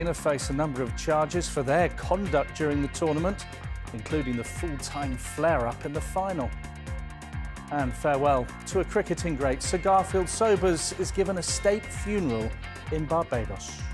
face a number of charges for their conduct during the tournament, including the full-time flare-up in the final. And farewell to a cricketing great. Sir Garfield Sobers is given a state funeral in Barbados.